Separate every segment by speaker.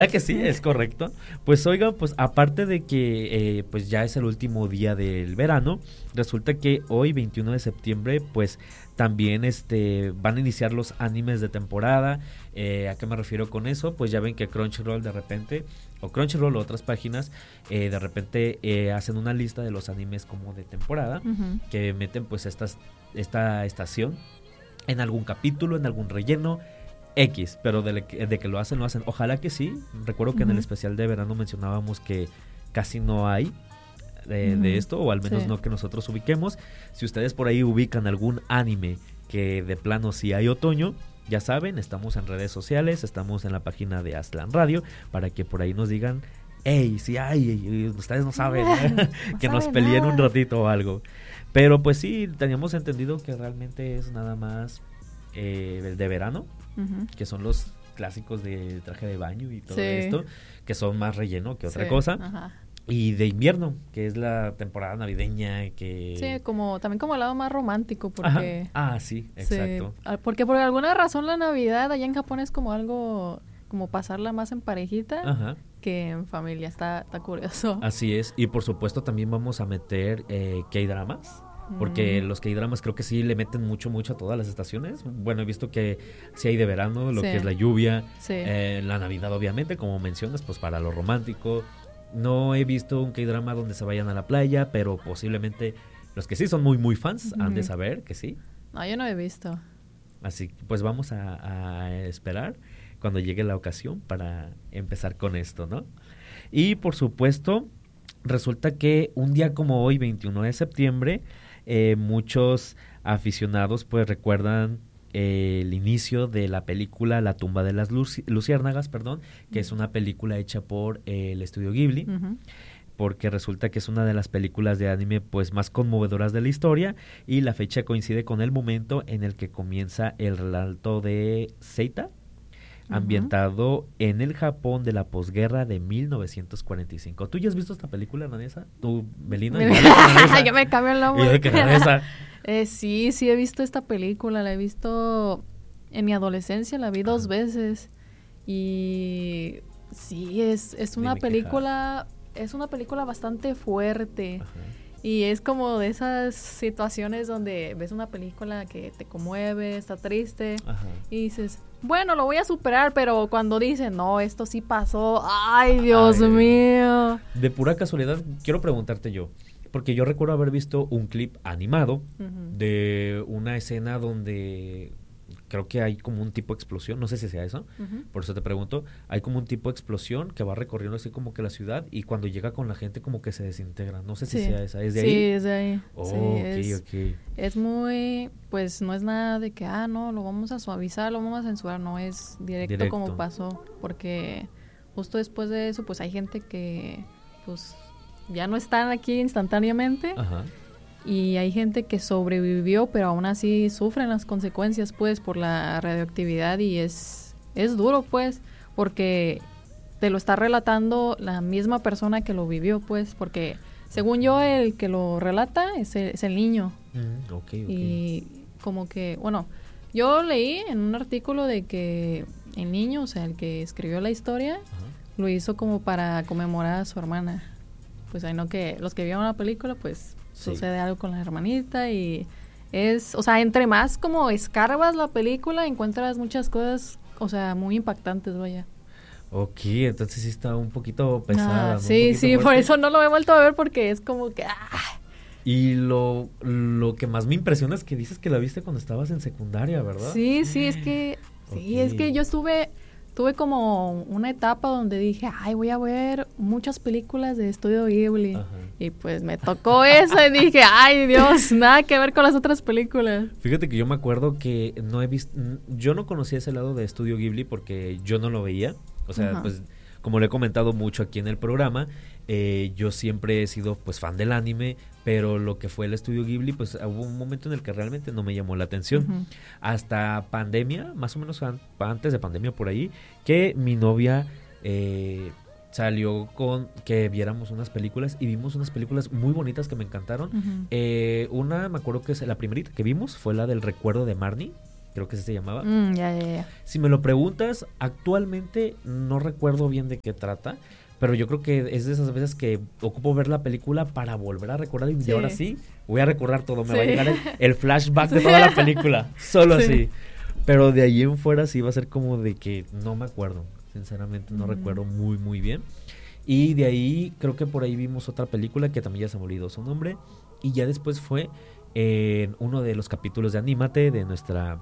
Speaker 1: Ah, que sí, es correcto. Pues oigan, pues aparte de que pues ya es el último día del verano, resulta que hoy, 21 de septiembre, pues también van a iniciar los animes de temporada. ¿A qué me refiero con eso? Pues ya ven que Crunchyroll de repente, o Crunchyroll o otras páginas, de repente hacen una lista de los animes como de temporada, que meten pues esta estación en algún capítulo, en algún relleno, X, pero de que lo hacen, lo hacen. Ojalá que sí. Recuerdo que en el especial de verano mencionábamos que casi no hay de esto, o al menos no que nosotros ubiquemos. Si ustedes por ahí ubican algún anime que de plano sí hay otoño, ya saben, estamos en redes sociales, estamos en la página de Aztlán Radio, para que por ahí nos digan, hey, sí hay, ustedes no saben, que nos peleen un ratito o algo. Pero pues sí, teníamos entendido que realmente es nada más el de verano, que son los clásicos de traje de baño y todo esto, que son más relleno que otra cosa. Ajá. Y de invierno, que es la temporada navideña, que...
Speaker 2: Sí, también como el lado más romántico, porque...
Speaker 1: Ajá. Ah, sí, exacto.
Speaker 2: Porque por alguna razón la Navidad allá en Japón es como algo, como pasarla más en parejita que en familia, está curioso.
Speaker 1: Así es, y por supuesto también vamos a meter K-dramas. Porque los K-dramas creo que sí le meten mucho a todas las estaciones. Bueno, he visto que sí hay de verano, lo que es la lluvia, la Navidad obviamente, como mencionas, pues para lo romántico. No he visto un K-drama donde se vayan a la playa, pero posiblemente los que sí son muy fans han de saber que sí.
Speaker 2: No, yo no he visto.
Speaker 1: Así que pues vamos a esperar cuando llegue la ocasión para empezar con esto, ¿no? Y por supuesto, resulta que un día como hoy, 21 de septiembre, muchos aficionados pues recuerdan el inicio de la película La tumba de las luciérnagas, que es una película hecha por el estudio Ghibli, porque resulta que es una de las películas de anime pues más conmovedoras de la historia, y la fecha coincide con el momento en el que comienza el relato de Seita, ambientado en el Japón de la posguerra de 1945. ¿Tú ya has visto esta película, Vanessa? ¿Tú, Melina?
Speaker 2: Ya me cambió el nombre. Sí, he visto esta película. La he visto en mi adolescencia, la vi 2 veces. Y sí, es una película... Es una película bastante fuerte. Ajá. Y es como de esas situaciones donde ves una película que te conmueve, está triste, y dices, bueno, lo voy a superar, pero cuando dicen, no, esto sí pasó, ¡ay, Dios mío!
Speaker 1: De pura casualidad, quiero preguntarte yo, porque yo recuerdo haber visto un clip animado de una escena donde... Creo que hay como un tipo de explosión, no sé si sea eso, por eso te pregunto, hay como un tipo de explosión que va recorriendo así como que la ciudad, y cuando llega con la gente como que se desintegra, no sé si sea esa, ¿es de ahí?
Speaker 2: Sí, es de ahí.
Speaker 1: Oh,
Speaker 2: sí, es muy, pues no es nada de que, no, lo vamos a suavizar, lo vamos a censurar, no, es directo como pasó, porque justo después de eso, pues hay gente que, pues, ya no están aquí instantáneamente. Ajá. Y hay gente que sobrevivió, pero aún así sufren las consecuencias, pues, por la radioactividad, y es duro, pues, porque te lo está relatando la misma persona que lo vivió, pues, porque según yo el que lo relata es el niño.
Speaker 1: Okay.
Speaker 2: Y como que, bueno, yo leí en un artículo de que el niño, o sea, el que escribió la historia, lo hizo como para conmemorar a su hermana. Pues ahí no, que los que vieron la película, pues... sucede algo con la hermanita, y o sea, entre más como escarbas la película, encuentras muchas cosas, o sea, muy impactantes, vaya.
Speaker 1: Ok, entonces sí está un poquito pesada, ¿no?
Speaker 2: Sí, por eso no lo he vuelto a ver, porque es como que...
Speaker 1: Y lo que más me impresiona es que dices que la viste cuando estabas en secundaria, ¿verdad?
Speaker 2: Sí, es que... Sí, es que yo tuve como una etapa donde dije, voy a ver muchas películas de Estudio Ghibli. Ajá. Y pues me tocó esa y dije, ay Dios, nada que ver con las otras películas.
Speaker 1: Fíjate que yo me acuerdo que yo no conocía ese lado de Estudio Ghibli porque yo no lo veía. O sea, pues como le he comentado mucho aquí en el programa, yo siempre he sido pues fan del anime, pero lo que fue el Estudio Ghibli, pues hubo un momento en el que realmente no me llamó la atención. Hasta pandemia, más o menos antes de pandemia por ahí, que mi novia salió con que viéramos unas películas, y vimos unas películas muy bonitas que me encantaron. Una, me acuerdo que es la primerita que vimos, fue la del Recuerdo de Marnie. creo que se llamaba.
Speaker 2: Ya.
Speaker 1: Si me lo preguntas, actualmente no recuerdo bien de qué trata, pero yo creo que es de esas veces que ocupo ver la película para volver a recordar y ahora sí voy a recordar todo, me va a llegar el flashback de toda la película, solo así. Pero de ahí en fuera sí va a ser como de que no me acuerdo, sinceramente no recuerdo muy bien. Y de ahí creo que por ahí vimos otra película que también ya se me olvidó su nombre, y ya después fue en uno de los capítulos de Anímate de nuestra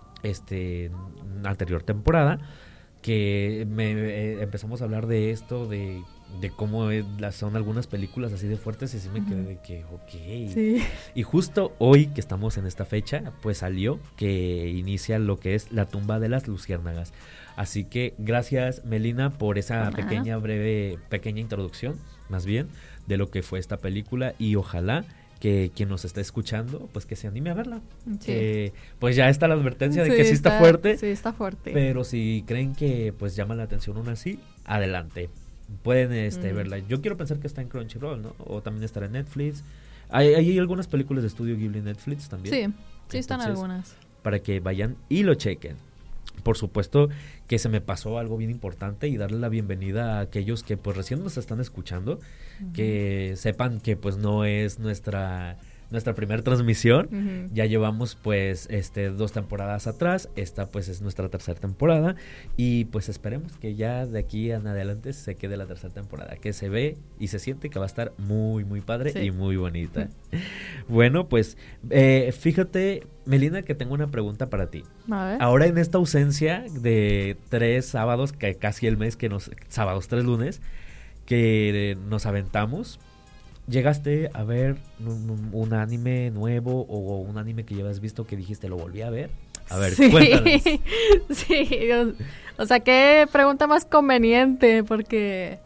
Speaker 1: anterior temporada, que empezamos a hablar de esto, de cómo son algunas películas así de fuertes, y así me quedé de que, ok.
Speaker 2: Sí.
Speaker 1: Y justo hoy que estamos en esta fecha, pues salió que inicia lo que es La tumba de las luciérnagas. Así que gracias, Melina, por esa pequeña introducción, más bien, de lo que fue esta película, y ojalá que quien nos está escuchando, pues que se anime a verla.
Speaker 2: Sí.
Speaker 1: Pues ya está la advertencia de que sí está fuerte.
Speaker 2: Sí, está fuerte.
Speaker 1: Pero si creen que pues llama la atención una así, adelante. Pueden verla. Yo quiero pensar que está en Crunchyroll, ¿no? O también estará en Netflix. Hay algunas películas de Estudio Ghibli en Netflix también.
Speaker 2: Sí, están algunas.
Speaker 1: Para que vayan y lo chequen. Por supuesto que se me pasó algo bien importante, y darle la bienvenida a aquellos que pues recién nos están escuchando, que sepan que pues no es nuestra primera transmisión. Ya llevamos pues 2 temporadas atrás, esta pues es nuestra tercera temporada, y pues esperemos que ya de aquí en adelante se quede la tercera temporada, que se ve y se siente que va a estar muy padre y muy bonita. Bueno, pues fíjate, Melina, que tengo una pregunta para ti.
Speaker 2: A ver.
Speaker 1: Ahora en esta ausencia de 3 sábados, que casi el mes, 3 lunes que nos aventamos, ¿llegaste a ver un anime nuevo o un anime que ya habías visto que dijiste lo volví a ver? A ver, cuéntanos.
Speaker 2: Sí, o sea, qué pregunta más conveniente, porque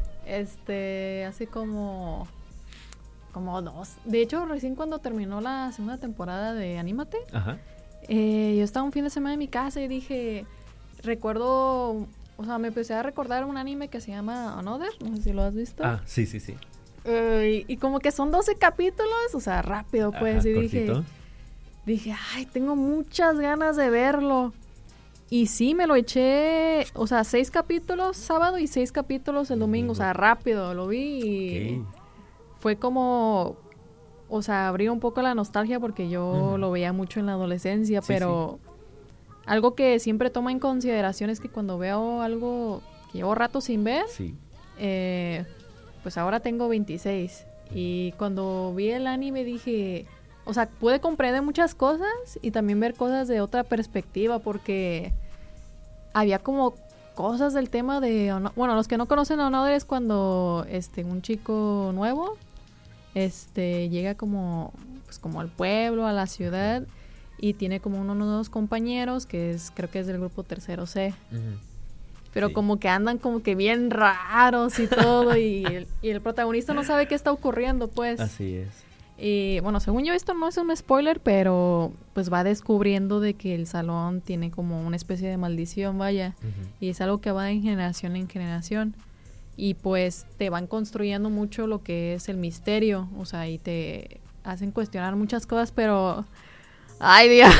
Speaker 2: hace como 2. De hecho, recién cuando terminó la segunda temporada de Anímate, yo estaba un fin de semana en mi casa y recuerdo, o sea, me empecé a recordar un anime que se llama Another, no sé si lo has visto.
Speaker 1: Sí.
Speaker 2: Y como que son 12 capítulos, o sea, rápido pues, y dije, ay, tengo muchas ganas de verlo. Y sí, me lo eché, o sea, 6 capítulos sábado y 6 capítulos el domingo, o sea, rápido, lo vi y fue como, o sea, abrió un poco la nostalgia porque yo lo veía mucho en la adolescencia, pero algo que siempre tomo en consideración es que cuando veo algo que llevo rato sin ver, pues ahora tengo 26, y cuando vi el anime dije, o sea, pude comprender muchas cosas y también ver cosas de otra perspectiva, porque había como cosas del tema de, bueno, los que no conocen a Another es cuando un chico nuevo llega como al pueblo, a la ciudad, y tiene como unos nuevos compañeros que creo que es del grupo Tercero C. Pero como que andan como que bien raros y todo, y el protagonista no sabe qué está ocurriendo, pues.
Speaker 1: Así es.
Speaker 2: Y bueno, según yo, esto no es un spoiler, pero pues va descubriendo de que el salón tiene como una especie de maldición, vaya, y es algo que va de generación en generación, y pues te van construyendo mucho lo que es el misterio, o sea, y te hacen cuestionar muchas cosas, pero ¡ay, Dios!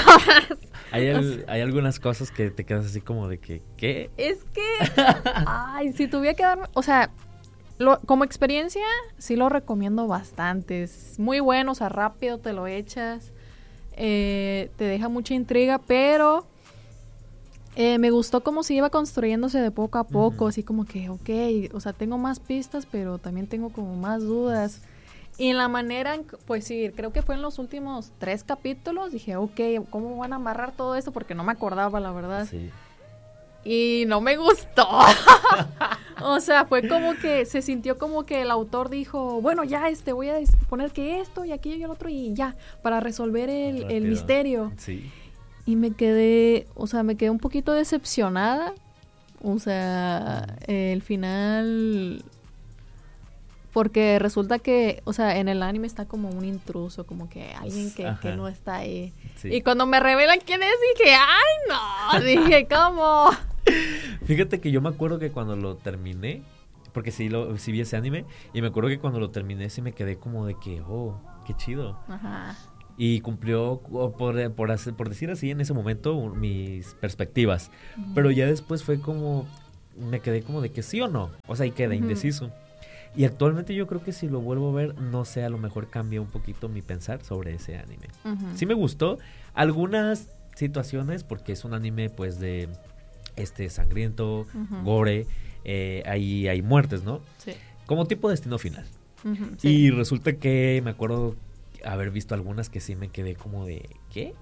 Speaker 1: Hay algunas cosas que te quedas así como de que, ¿qué?
Speaker 2: Es que, ay, si tuviera que darme, o sea, como experiencia, sí lo recomiendo bastante. Es muy bueno, o sea, rápido te lo echas. Te deja mucha intriga, pero me gustó cómo se iba construyéndose de poco a poco, así como que, o sea, tengo más pistas, pero también tengo como más dudas. Y en la manera, pues sí, creo que fue en los últimos 3 capítulos, dije, ¿cómo van a amarrar todo esto? Porque no me acordaba, la verdad. Sí. Y no me gustó. O sea, fue como que se sintió como que el autor dijo, bueno, ya voy a poner que esto y aquello y el otro y ya, para resolver el misterio. Sí. Y me quedé un poquito decepcionada. O sea, el final, porque resulta que, o sea, en el anime está como un intruso, como que alguien que no está ahí. Sí. Y cuando me revelan quién es, dije, ¡ay, no! Dije, ¿cómo?
Speaker 1: Fíjate que yo me acuerdo que cuando lo terminé, porque sí vi ese anime, y me acuerdo que cuando lo terminé sí me quedé como de que, qué chido. y cumplió, por decir así, en ese momento mis perspectivas. Pero ya después fue como, me quedé como de que sí o no, o sea, y quedé indeciso. Y actualmente yo creo que si lo vuelvo a ver, no sé, a lo mejor cambia un poquito mi pensar sobre ese anime. Sí me gustó algunas situaciones porque es un anime pues de sangriento, gore, ahí hay muertes, ¿no? Sí. Como tipo Destino Final. Sí. Y resulta que me acuerdo haber visto algunas que sí me quedé como de ¿qué?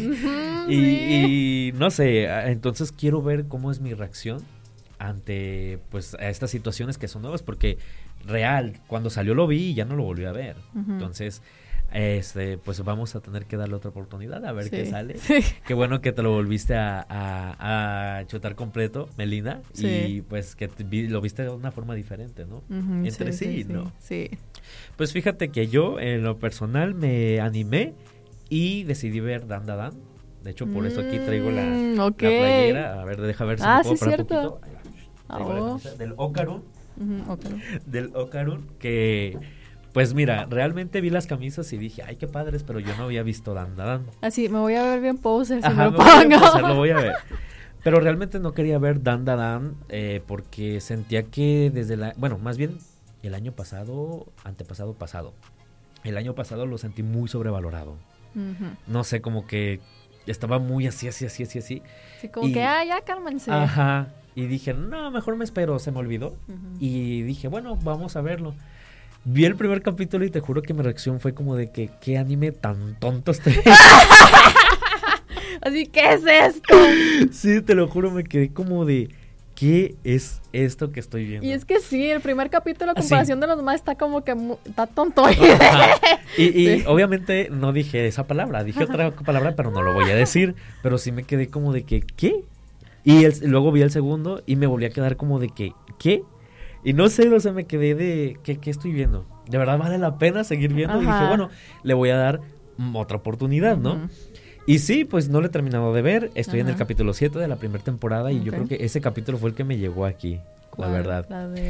Speaker 1: y no sé, entonces quiero ver cómo es mi reacción ante pues a estas situaciones que son nuevas, porque real, cuando salió lo vi y ya no lo volví a ver. Entonces pues vamos a tener que darle otra oportunidad a ver qué sale. Sí. Qué bueno que te lo volviste a chutar completo, Melina, y pues que lo viste de una forma diferente, ¿no? Entre sí, ¿no?
Speaker 2: Sí.
Speaker 1: Pues fíjate que yo en lo personal me animé y decidí ver Dan Da Dan. De hecho, por eso aquí traigo la playera. A ver, deja ver si me puedo parar un poquito. Traigo la del Okarun. Del Okarun, que pues mira, realmente vi las camisas y dije, ay, qué padres, pero yo no había visto Dan Da Dan.
Speaker 2: Así, me voy a ver bien poser si me lo pongo.
Speaker 1: Lo voy a ver. Pero realmente no quería ver Dan Da Dan porque sentía que más bien el año pasado, antepasado, el año pasado lo sentí muy sobrevalorado. No sé, como que estaba muy así.
Speaker 2: Sí, como que, ya cálmense.
Speaker 1: Ajá. Y dije, no, mejor me espero, se me olvidó. Y dije, bueno, vamos a verlo. Vi el primer capítulo y te juro que mi reacción fue como de que, ¿qué anime tan tonto estoy?
Speaker 2: Así, ¿qué es esto?
Speaker 1: Sí, te lo juro, me quedé como de, ¿qué es esto que estoy viendo?
Speaker 2: Y es que sí, el primer capítulo a comparación de los demás está como que está tonto.
Speaker 1: Y obviamente no dije esa palabra, dije otra palabra, pero no lo voy a decir. Pero sí me quedé como de que, ¿qué? Y luego vi el segundo y me volví a quedar como de que, ¿qué? Y no sé, o sea, me quedé de, ¿qué estoy viendo? ¿De verdad vale la pena seguir viendo? Y dije, bueno, le voy a dar otra oportunidad, ¿no? Y sí, pues no lo he terminado de ver. Estoy en el capítulo 7 de la primera temporada y yo creo que ese capítulo fue el que me llegó aquí, la verdad.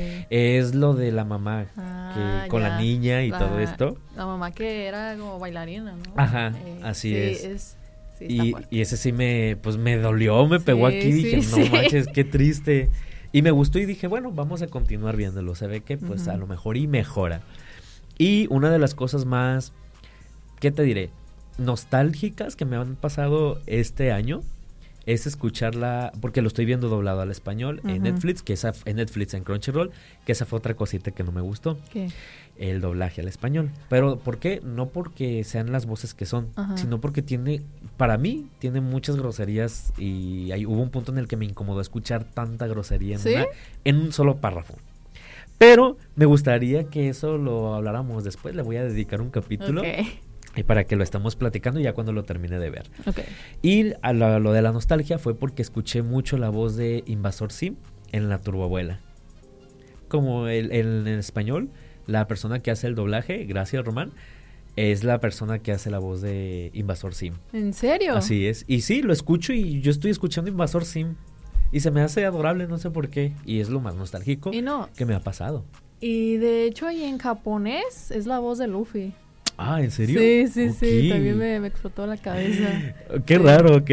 Speaker 1: Es lo de la mamá con la niña y todo esto.
Speaker 2: La mamá que era como bailarina, ¿no?
Speaker 1: Ajá, así es. Y ese sí me dolió, me pegó aquí. Dije, no manches, qué triste. Y me gustó y dije, bueno, vamos a continuar viéndolo. Se ve que pues a lo mejor y mejora. Y una de las cosas más, ¿qué te diré? Nostálgicas que me han pasado este año es escucharla, porque lo estoy viendo doblado al español en Netflix, en Crunchyroll, que esa fue otra cosita que no me gustó.
Speaker 2: ¿Qué?
Speaker 1: El doblaje al español. Pero ¿por qué? No porque sean las voces que son, sino porque para mí tiene muchas groserías y hubo un punto en el que me incomodó escuchar tanta grosería en un solo párrafo. Pero me gustaría que eso lo habláramos después, le voy a dedicar un capítulo. Y para que lo estemos platicando ya cuando lo termine de ver. Y lo de la nostalgia fue porque escuché mucho la voz de Invasor Sim en la Turboabuela. Como en español, la persona que hace el doblaje, gracias Román, es la persona que hace la voz de Invasor Sim.
Speaker 2: ¿En serio?
Speaker 1: Así es. Y sí, lo escucho y yo estoy escuchando Invasor Sim. Y se me hace adorable, no sé por qué. Y es lo más nostálgico que me ha pasado.
Speaker 2: Y de hecho, ahí en japonés es la voz de Luffy.
Speaker 1: Ah, ¿en serio?
Speaker 2: Sí, también me explotó la cabeza.
Speaker 1: Qué raro.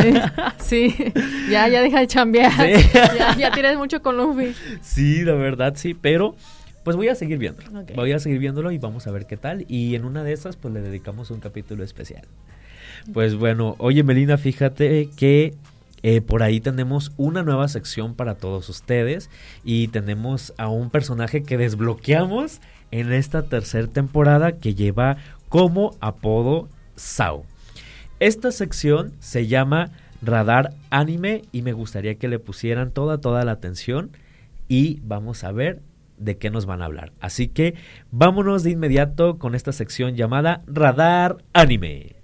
Speaker 2: Sí, ya deja de chambear. Sí. Ya tienes mucho con Luffy.
Speaker 1: Sí, la verdad sí, pero pues voy a seguir viéndolo. Voy a seguir viéndolo y vamos a ver qué tal. Y en una de esas pues le dedicamos un capítulo especial. Pues bueno, oye Melina, fíjate que por ahí tenemos una nueva sección para todos ustedes y tenemos a un personaje que desbloqueamos en esta tercera temporada que lleva como apodo Sao. Esta sección se llama Radar Anime y me gustaría que le pusieran toda la atención y vamos a ver de qué nos van a hablar. Así que vámonos de inmediato con esta sección llamada Radar Anime.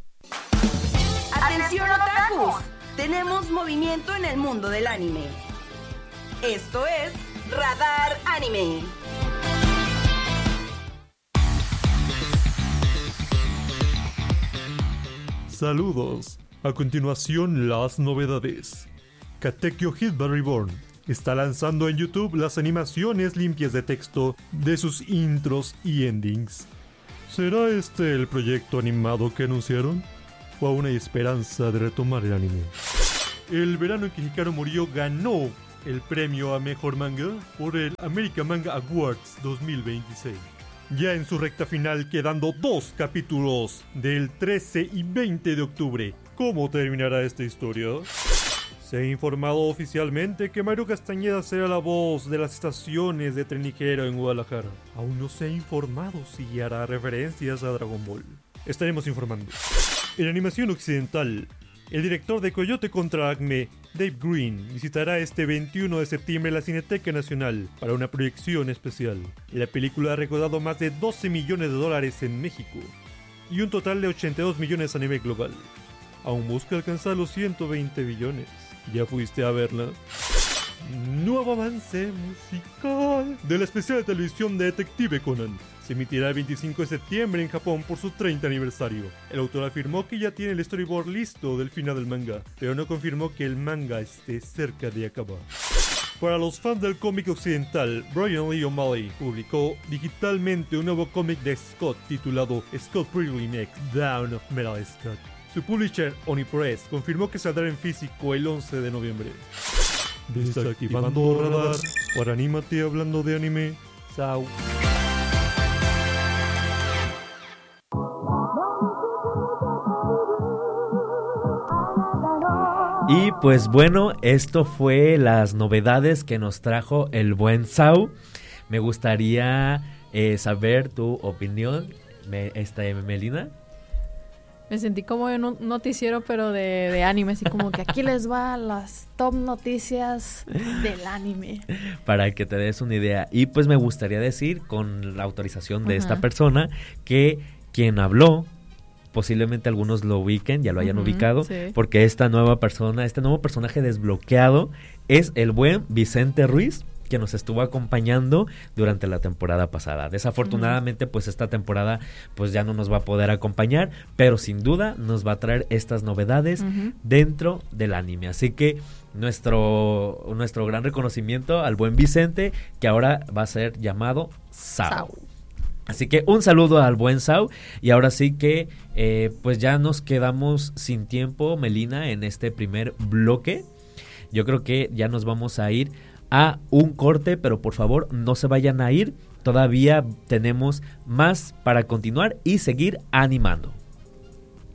Speaker 3: ¡Atención otakus! Tenemos movimiento en el mundo del anime. Esto es Radar Anime.
Speaker 4: Saludos. A continuación, las novedades. Katekyo Hitman Reborn está lanzando en YouTube las animaciones limpias de texto de sus intros y endings. ¿Será este el proyecto animado que anunciaron? ¿O aún hay esperanza de retomar el anime? El verano en que Hikaru murió ganó el premio a Mejor Manga por el American Manga Awards 2026. Ya en su recta final, quedando 2 capítulos del 13 y 20 de octubre. ¿Cómo terminará esta historia? Se ha informado oficialmente que Mario Castañeda será la voz de las estaciones de tren ligero en Guadalajara. Aún no se ha informado si hará referencias a Dragon Ball. Estaremos informando. En animación occidental, el director de Coyote contra Acme, Dave Green, visitará este 21 de septiembre la Cineteca Nacional para una proyección especial. La película ha recaudado más de $12 millones en México y un total de 82 millones a nivel global. Aún busca alcanzar los 120 billones. ¿Ya fuiste a verla? Nuevo avance musical de la especial de televisión de Detective Conan. Se emitirá el 25 de septiembre en Japón por su 30 aniversario. El autor afirmó que ya tiene el storyboard listo del final del manga, pero no confirmó que el manga esté cerca de acabar. Para los fans del cómic occidental, Brian Lee O'Malley publicó digitalmente un nuevo cómic de Scott titulado Scott Pilgrim X Dawn of Metal Scott. Su publisher, Onipress, confirmó que saldrá en físico el 11 de noviembre. Desactivando radar. Para Anímate hablando de anime. Chao.
Speaker 1: Y pues bueno, esto fue las novedades que nos trajo el buen Sau. Me gustaría saber tu opinión, Melina.
Speaker 2: Me sentí como en un noticiero, pero de anime, así como que aquí les va las top noticias del anime.
Speaker 1: Para que te des una idea. Y pues me gustaría decir, con la autorización de esta persona, que quien habló, posiblemente algunos lo ubiquen, ya lo hayan ubicado, sí. Porque esta nueva persona, este nuevo personaje desbloqueado es el buen Vicente Ruiz, que nos estuvo acompañando durante la temporada pasada. Desafortunadamente, pues esta temporada pues ya no nos va a poder acompañar, pero sin duda nos va a traer estas novedades dentro del anime. Así que nuestro gran reconocimiento al buen Vicente, que ahora va a ser llamado Sau. Así que un saludo al buen Sau. Y ahora sí que pues ya nos quedamos sin tiempo, Melina, en este primer bloque. Yo creo que ya nos vamos a ir a un corte, pero por favor no se vayan a ir. Todavía tenemos más para continuar y seguir animando.